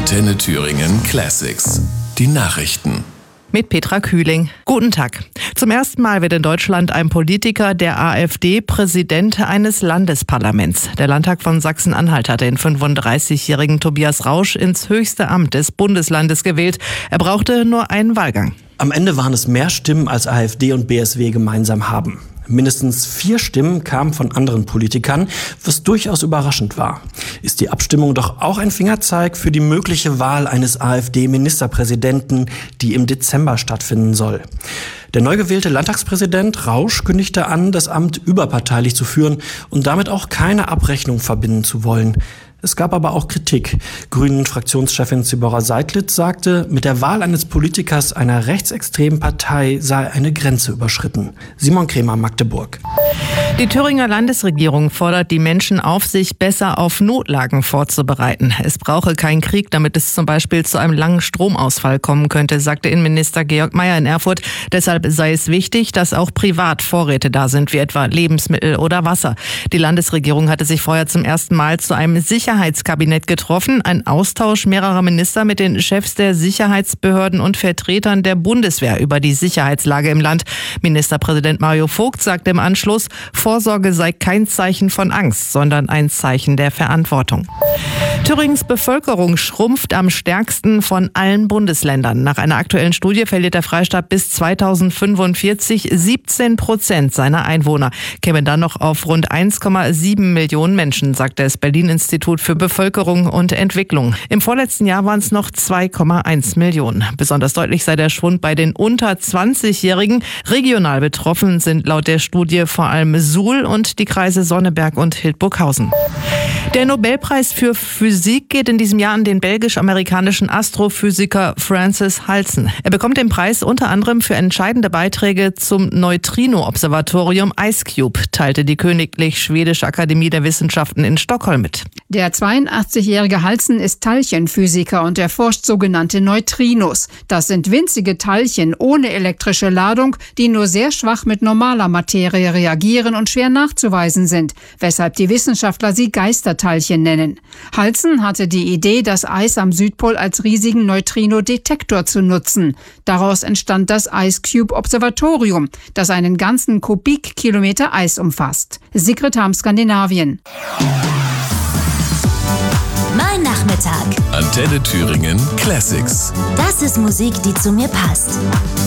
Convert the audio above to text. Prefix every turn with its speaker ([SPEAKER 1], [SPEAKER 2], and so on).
[SPEAKER 1] Antenne Thüringen Classics. Die Nachrichten.
[SPEAKER 2] Mit Petra Kühling. Guten Tag. Zum ersten Mal wird in Deutschland ein Politiker der AfD Präsident eines Landesparlaments. Der Landtag von Sachsen-Anhalt hat den 35-jährigen Tobias Rausch ins höchste Amt des Bundeslandes gewählt. Er brauchte nur einen Wahlgang.
[SPEAKER 3] Am Ende waren es mehr Stimmen, als AfD und BSW gemeinsam haben. Mindestens 4 Stimmen kamen von anderen Politikern, was durchaus überraschend war. Ist die Abstimmung doch auch ein Fingerzeig für die mögliche Wahl eines AfD-Ministerpräsidenten, die im Dezember stattfinden soll. Der neu gewählte Landtagspräsident Rausch kündigte an, das Amt überparteilich zu führen und damit auch keine Abrechnung verbinden zu wollen. Es gab aber auch Kritik. Grünen-Fraktionschefin Zibora Seidlitz sagte, mit der Wahl eines Politikers einer rechtsextremen Partei sei eine Grenze überschritten. Simon Krämer, Magdeburg.
[SPEAKER 2] Die Thüringer Landesregierung fordert die Menschen auf, sich besser auf Notlagen vorzubereiten. Es brauche keinen Krieg, damit es zum Beispiel zu einem langen Stromausfall kommen könnte, sagte Innenminister Georg Mayer in Erfurt. Deshalb sei es wichtig, dass auch privat Vorräte da sind, wie etwa Lebensmittel oder Wasser. Die Landesregierung hatte sich vorher zum ersten Mal zu einem Sicherheitskabinett getroffen. Ein Austausch mehrerer Minister mit den Chefs der Sicherheitsbehörden und Vertretern der Bundeswehr über die Sicherheitslage im Land. Ministerpräsident Mario Vogt sagte im Anschluss, Vorsorge sei kein Zeichen von Angst, sondern ein Zeichen der Verantwortung. Thüringens Bevölkerung schrumpft am stärksten von allen Bundesländern. Nach einer aktuellen Studie verliert der Freistaat bis 2045 17% seiner Einwohner. Kämen dann noch auf rund 1,7 Millionen Menschen, sagt das Berlin-Institut für Bevölkerung und Entwicklung. Im vorletzten Jahr waren es noch 2,1 Millionen. Besonders deutlich sei der Schwund bei den unter 20-Jährigen. Regional betroffen sind laut der Studie vor allem Suhl und die Kreise Sonneberg und Hildburghausen. Der Nobelpreis für Physik geht in diesem Jahr an den belgisch-amerikanischen Astrophysiker Francis Halsen. Er bekommt den Preis unter anderem für entscheidende Beiträge zum Neutrino-Observatorium IceCube, teilte die Königlich Schwedische Akademie der Wissenschaften in Stockholm mit.
[SPEAKER 4] Der 82-jährige Halsen ist Teilchenphysiker und erforscht sogenannte Neutrinos. Das sind winzige Teilchen ohne elektrische Ladung, die nur sehr schwach mit normaler Materie reagieren und schwer nachzuweisen sind, weshalb die Wissenschaftler sie Geisterteilchen nennen. Halsen hatte die Idee, das Eis am Südpol als riesigen Neutrino-Detektor zu nutzen. Daraus entstand das IceCube-Observatorium, das einen ganzen Kubikkilometer Eis umfasst. Sigrid Harm, Skandinavien.
[SPEAKER 5] Mein Nachmittag.
[SPEAKER 1] Antenne Thüringen Classics.
[SPEAKER 5] Das ist Musik, die zu mir passt.